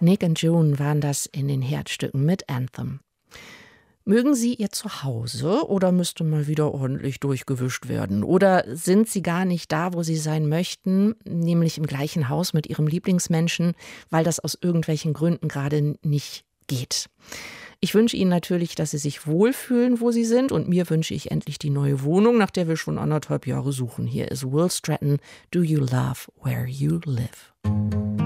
Nick und June waren das in den Herzstücken mit Anthem. Mögen Sie Ihr Zuhause oder müsste mal wieder ordentlich durchgewischt werden? Oder sind Sie gar nicht da, wo Sie sein möchten, nämlich im gleichen Haus mit Ihrem Lieblingsmenschen, weil das aus irgendwelchen Gründen gerade nicht geht? Ich wünsche Ihnen natürlich, dass Sie sich wohlfühlen, wo Sie sind, und mir wünsche ich endlich die neue Wohnung, nach der wir schon 1,5 Jahre suchen. Hier ist Will Stratton, Do You Love Where You Live?